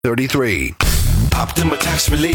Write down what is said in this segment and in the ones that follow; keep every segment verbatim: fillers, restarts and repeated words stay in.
thirty-three. Optima Tax Relief.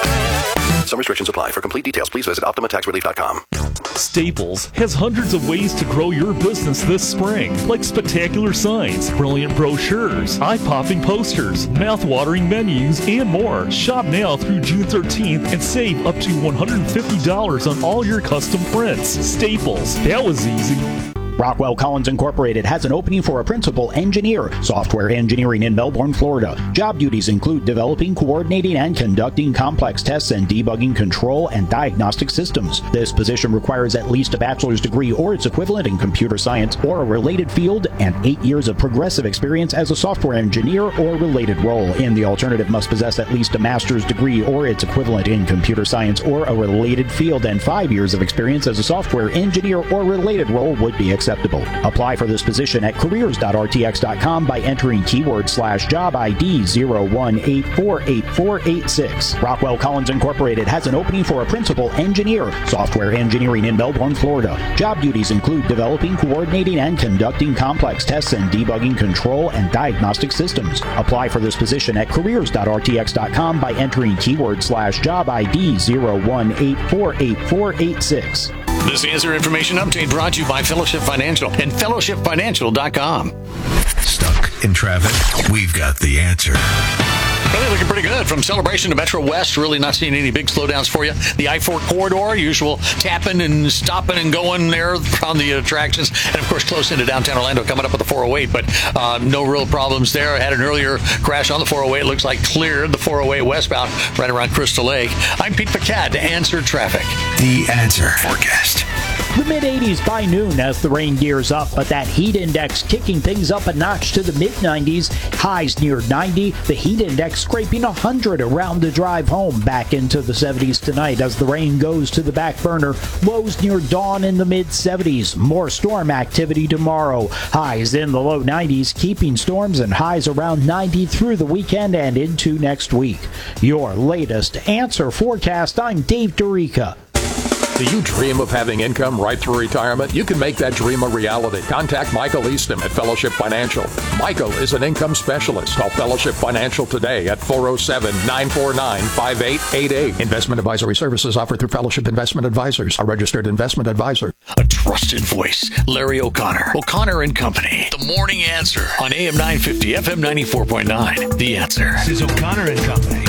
Some restrictions apply. For complete details, please visit Optima Tax Relief dot com. Staples has hundreds of ways to grow your business this spring, like spectacular signs, brilliant brochures, eye-popping posters, mouth-watering menus, and more. Shop now through June thirteenth and save up to one hundred fifty dollars on all your custom prints. Staples. That was easy. Rockwell Collins Incorporated has an opening for a principal engineer, software engineering in Melbourne, Florida. Job duties include developing, coordinating, and conducting complex tests and debugging control and diagnostic systems. This position requires at least a bachelor's degree or its equivalent in computer science or a related field and eight years of progressive experience as a software engineer or related role. In the alternative, must possess at least a master's degree or its equivalent in computer science or a related field, and five years of experience as a software engineer or related role would be acceptable. Apply for this position at careers dot r t x dot com by entering keyword slash job I D zero one eight four eight four eight six. Rockwell Collins Incorporated has an opening for a principal engineer, software engineering in Melbourne, Florida. Job duties include developing, coordinating, and conducting complex tests and debugging control and diagnostic systems. Apply for this position at careers dot r t x dot com by entering keyword slash job I D zero one eight four eight four eight six. This answer information update brought to you by Fellowship Financial and fellowship financial dot com. Stuck in traffic? We've got the answer. Really looking pretty good. From Celebration to Metro West, really not seeing any big slowdowns for you. The I four corridor, usual tapping and stopping and going there on the attractions. And, of course, close into downtown Orlando, coming up with the four oh eight. But uh, no real problems there. I had an earlier crash on the four oh eight. Looks like cleared the four oh eight westbound right around Crystal Lake. I'm Pete Paquette to Answer Traffic. The Answer Forecast. The mid eighties by noon as the rain gears up, but that heat index kicking things up a notch to the mid nineties. Highs near ninety. The heat index scraping one hundred around the drive home. Back into the seventies tonight as the rain goes to the back burner. Lows near dawn in the mid seventies. More storm activity tomorrow. Highs in the low nineties, keeping storms and highs around ninety through the weekend and into next week. Your latest Answer Forecast. I'm Dave Dorica. Do you dream of having income right through retirement? You can make that dream a reality. Contact Michael Easton at Fellowship Financial. Michael is an income specialist. Call Fellowship Financial today at four oh seven, nine four nine, five eight eight eight. Investment advisory services offered through Fellowship Investment Advisors, a registered investment advisor. A trusted voice, Larry O'Connor. O'Connor and Company. The Morning Answer on A M nine fifty, F M ninety-four point nine. The Answer. This is O'Connor and Company.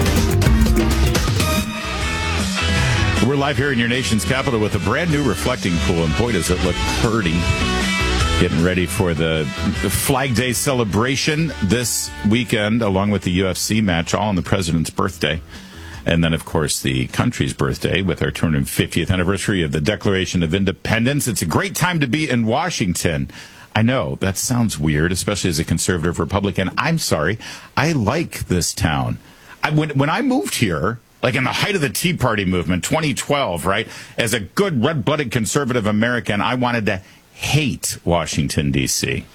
We're live here in your nation's capital with a brand new reflecting pool, and boy, does it look pretty. Getting ready for the Flag Day celebration this weekend, along with the U F C match, all on the president's birthday. And then, of course, the country's birthday with our two hundred fiftieth anniversary of the Declaration of Independence. It's a great time to be in Washington. I know, that sounds weird, especially as a conservative Republican. I'm sorry. I like this town. I, when, when I moved here, like in the height of the Tea Party movement, twenty twelve, right? As a good red-blooded conservative American, I wanted to hate Washington, D C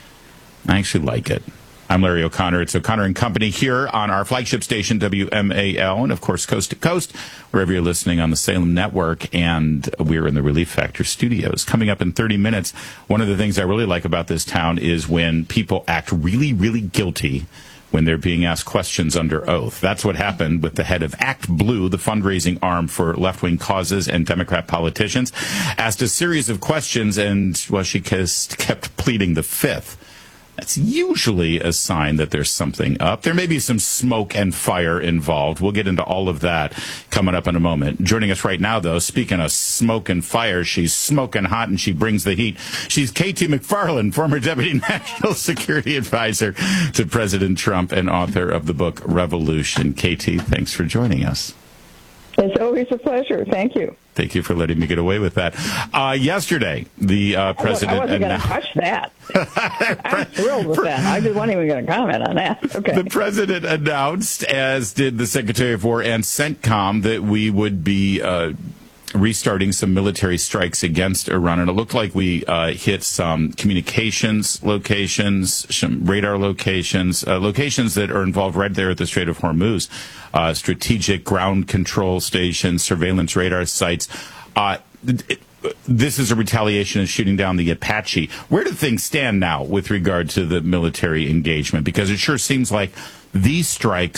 I actually like it. I'm Larry O'Connor. It's O'Connor and Company here on our flagship station, W M A L, and, of course, coast to coast, wherever you're listening on the Salem Network. And we're in the Relief Factor studios. Coming up in thirty minutes, one of the things I really like about this town is when people act really, really guilty when they're being asked questions under oath. That's what happened with the head of Act Blue, the fundraising arm for left-wing causes and Democrat politicians. Asked a series of questions, and, well, she kept pleading the fifth. That's usually a sign that there's something up. There may be some smoke and fire involved. We'll get into all of that coming up in a moment. Joining us right now, though, speaking of smoke and fire, she's smoking hot and she brings the heat. She's Katie McFarland, former Deputy National Security Advisor to President Trump and author of the book Revolution. Katie, thanks for joining us. It's always a pleasure. Thank you. Thank you for letting me get away with that. Uh, yesterday, the uh, president... I wasn't going to touch that. I'm thrilled with that. I wasn't even going to comment on that. Okay. The president announced, as did the Secretary of War and CENTCOM, that we would be uh, restarting some military strikes against Iran. And it looked like we uh, hit some communications locations, some radar locations, uh, locations that are involved right there at the Strait of Hormuz. Uh, strategic ground control stations, surveillance radar sites. Uh, it, this is a retaliation of shooting down the Apache. Where do things stand now with regard to the military engagement? Because it sure seems like these strikes